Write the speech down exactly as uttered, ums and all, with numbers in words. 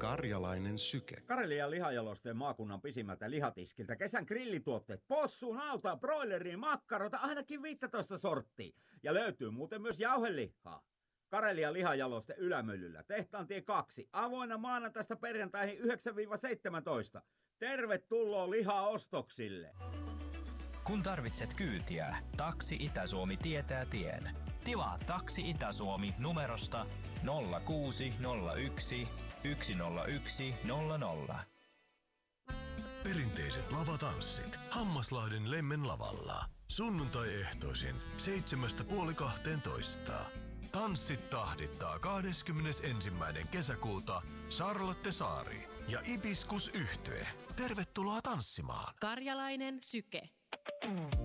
Karjalainen syke. Karelian lihajalosteen maakunnan pisimmältä lihatiskiltä. Kesän grillituotteet, possu, nauta, broileriin, makkarota, ainakin viisitoista sorttia. Ja löytyy muuten myös jauhelihaa. Karelian lihajaloste Ylämyllyllä. Tehtaantie kaksi. Avoinna maanantaista perjantaihin yhdeksän seitsemäntoista. Tervetuloa lihaostoksille. Kun tarvitset kyytiä, Taksi Itä-Suomi tietää tien. Tilaa Taksi Itä-Suomi numerosta nolla kuusi nolla yksi yksi nolla yksi nolla nolla. Perinteiset lavatanssit Hammaslahden Lemmen lavalla. Sunnuntai-ehtoisin seitsemästä puoli kahteentoista. Tanssit tahdittaa kahdeskymmenesensimmäinen kesäkuuta Charlotte Saari ja Ibiskus Yhtye. Tervetuloa tanssimaan. Karjalainen syke.